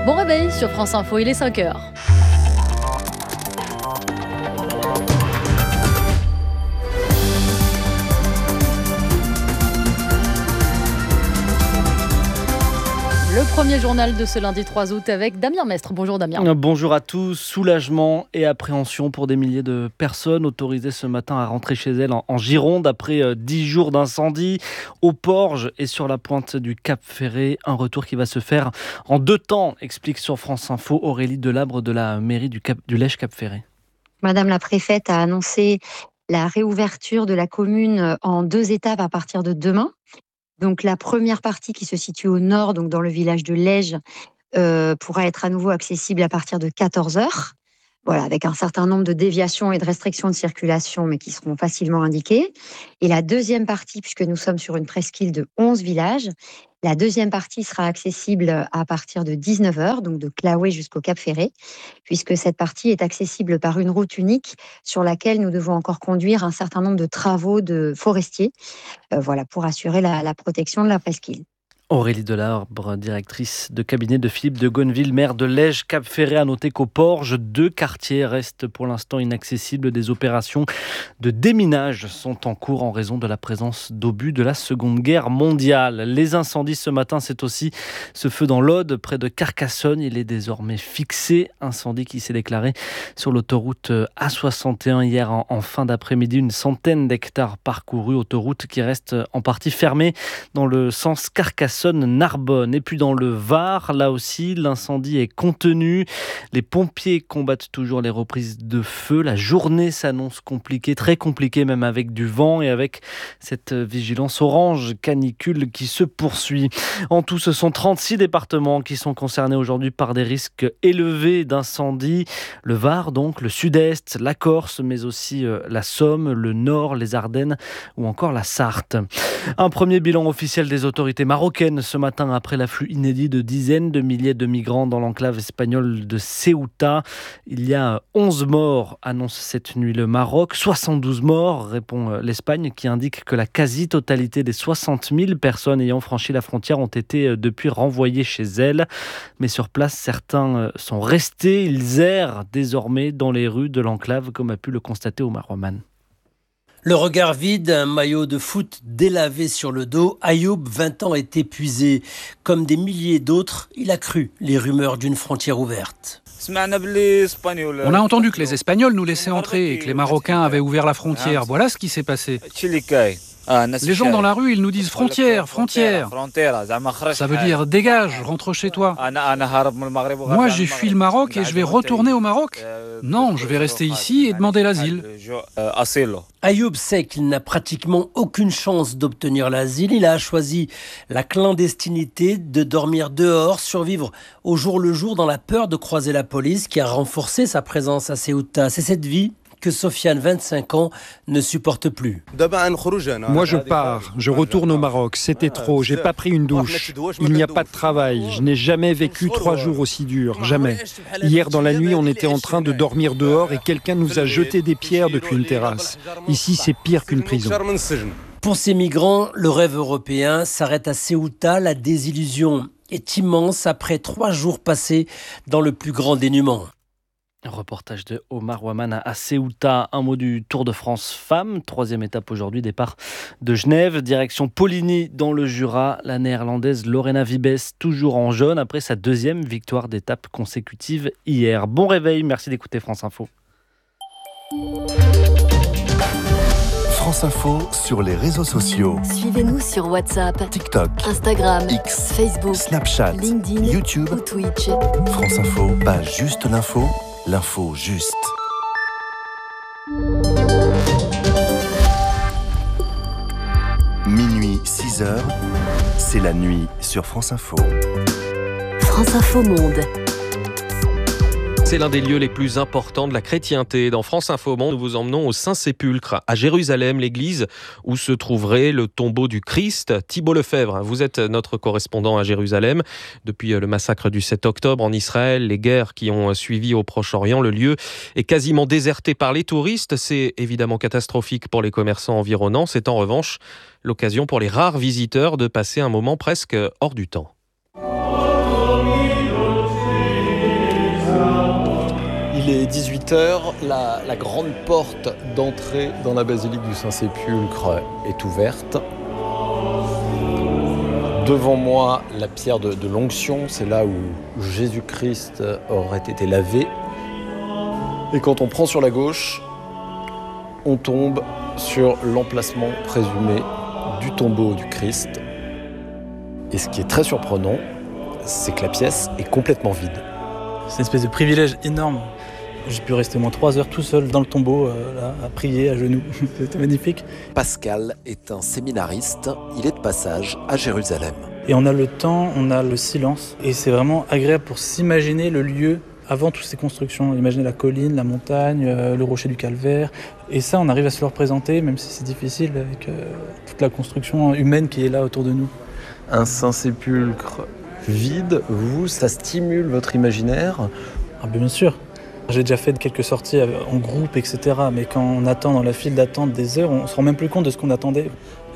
Bon réveil sur France Info, il est 5h. Le premier journal de ce lundi 3 août avec Damien Mestre. Bonjour Damien. Bonjour à tous. Soulagement et appréhension pour des milliers de personnes autorisées ce matin à rentrer chez elles en Gironde après 10 jours d'incendie au Porge et sur la pointe du Cap Ferret. Un retour qui va se faire en 2 temps, explique sur France Info Aurélie Delabre de la mairie du Lège Cap Ferret. Madame la préfète a annoncé la réouverture de la commune en 2 étapes à partir de demain. Donc la première partie qui se situe au nord, donc dans le village de Lège, pourra être à nouveau accessible à partir de 14h. Voilà, avec un certain nombre de déviations et de restrictions de circulation, mais qui seront facilement indiquées. Et la deuxième partie, puisque nous sommes sur une presqu'île de 11 villages, la deuxième partie sera accessible à partir de 19h, donc de Claouet jusqu'au Cap Ferret, puisque cette partie est accessible par une route unique sur laquelle nous devons encore conduire un certain nombre de travaux de forestiers, pour assurer la protection de la presqu'île. Aurélie Delabre, directrice de cabinet de Philippe de Gonneville, maire de Lège Cap Ferret. À noter qu'au Porge, 2 quartiers restent pour l'instant inaccessibles. Des opérations de déminage sont en cours en raison de la présence d'obus de la Seconde Guerre mondiale. Les incendies ce matin, c'est aussi ce feu dans l'Aude près de Carcassonne. Il est désormais fixé. Incendie qui s'est déclaré sur l'autoroute A61 hier en fin d'après-midi. Une centaine d'hectares parcourus. Autoroute qui reste en partie fermée dans le sens Carcassonne-Narbonne. Et puis dans le Var, là aussi, l'incendie est contenu. Les pompiers combattent toujours les reprises de feu. La journée s'annonce compliquée, très compliquée même avec du vent et avec cette vigilance orange canicule qui se poursuit. En tout, ce sont 36 départements qui sont concernés aujourd'hui par des risques élevés d'incendie. Le Var, donc, le Sud-Est, la Corse, mais aussi la Somme, le Nord, les Ardennes ou encore la Sarthe. Un premier bilan officiel des autorités marocaines ce matin après l'afflux inédit de dizaines de milliers de migrants dans l'enclave espagnole de Ceuta. Il y a 11 morts, annonce cette nuit le Maroc. 72 morts, répond l'Espagne, qui indique que la quasi-totalité des 60 000 personnes ayant franchi la frontière ont été depuis renvoyées chez elles. Mais sur place, certains sont restés. Ils errent désormais dans les rues de l'enclave, comme a pu le constater Omar Ouaman. Le regard vide, un maillot de foot délavé sur le dos, Ayoub, 20 ans, est épuisé. Comme des milliers d'autres, il a cru les rumeurs d'une frontière ouverte. On a entendu que les Espagnols nous laissaient entrer et que les Marocains avaient ouvert la frontière. Voilà ce qui s'est passé. Les gens dans la rue, ils nous disent frontière, frontière. Ça veut dire dégage, rentre chez toi. Moi, j'ai fui le Maroc et je vais retourner au Maroc. Non, je vais rester ici et demander l'asile. Ayoub sait qu'il n'a pratiquement aucune chance d'obtenir l'asile. Il a choisi la clandestinité, de dormir dehors, survivre au jour le jour dans la peur de croiser la police qui a renforcé sa présence à Ceuta. C'est cette vie que Sofiane, 25 ans, ne supporte plus. Moi je pars, je retourne au Maroc, c'était trop, j'ai pas pris une douche, il n'y a pas de travail, je n'ai jamais vécu 3 jours aussi durs, jamais. Hier dans la nuit on était en train de dormir dehors et quelqu'un nous a jeté des pierres depuis une terrasse. Ici c'est pire qu'une prison. Pour ces migrants, le rêve européen s'arrête à Ceuta, la désillusion est immense après 3 jours passés dans le plus grand dénuement. Reportage de Omar Ouaman à Ceuta. Un mot du Tour de France femmes. 3e étape aujourd'hui, départ de Genève, direction Poligny dans le Jura. La néerlandaise Lorena Wiebes, toujours en jaune après sa 2e victoire d'étape consécutive hier. Bon réveil, merci d'écouter France Info. France Info sur les réseaux sociaux. Suivez-nous sur WhatsApp, TikTok, Instagram, X, Facebook, Snapchat, LinkedIn, YouTube ou Twitch. France Info, pas juste l'info, l'info juste. Minuit 6h, c'est la nuit sur France Info. France Info Monde. C'est l'un des lieux les plus importants de la chrétienté. Dans France Info Monde, nous vous emmenons au Saint-Sépulcre, à Jérusalem, l'église où se trouverait le tombeau du Christ. Thibault Lefebvre, vous êtes notre correspondant à Jérusalem. Depuis le massacre du 7 octobre en Israël, les guerres qui ont suivi au Proche-Orient, le lieu est quasiment déserté par les touristes. C'est évidemment catastrophique pour les commerçants environnants. C'est en revanche l'occasion pour les rares visiteurs de passer un moment presque hors du temps. Il est 18h, la grande porte d'entrée dans la basilique du Saint-Sépulcre est ouverte. Devant moi, la pierre de l'onction, c'est là où Jésus-Christ aurait été lavé. Et quand on prend sur la gauche, on tombe sur l'emplacement présumé du tombeau du Christ. Et ce qui est très surprenant, c'est que la pièce est complètement vide. C'est une espèce de privilège énorme. J'ai pu rester au moins 3 heures tout seul dans le tombeau, là, à prier à genoux. C'était magnifique. Pascal est un séminariste. Il est de passage à Jérusalem. Et on a le temps, on a le silence. Et c'est vraiment agréable pour s'imaginer le lieu avant toutes ces constructions. Imaginer la colline, la montagne, le rocher du Calvaire. Et ça, on arrive à se le représenter, même si c'est difficile, avec toute la construction humaine qui est là autour de nous. Un Saint-Sépulcre vide, ça stimule votre imaginaire? Bien sûr. J'ai déjà fait quelques sorties en groupe, etc. Mais quand on attend dans la file d'attente des heures, on ne se rend même plus compte de ce qu'on attendait.